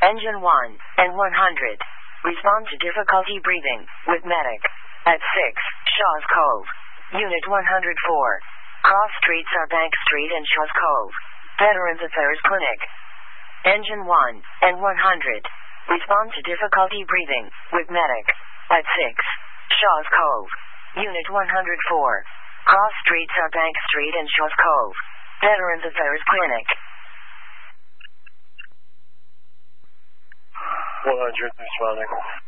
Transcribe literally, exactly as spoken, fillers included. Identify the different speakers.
Speaker 1: Engine one and one hundred. Respond to difficulty breathing with medic. At six, Shaw's Cove. Unit one hundred four. Cross streets are Bank Street and Shaw's Cove. Veterans Affairs Clinic. Engine one and one hundred. Respond to difficulty breathing with medic. At six, Shaw's Cove. Unit one hundred four. Cross streets are Bank Street and Shaw's Cove. Veterans Affairs Clinic.
Speaker 2: one hundred, responding.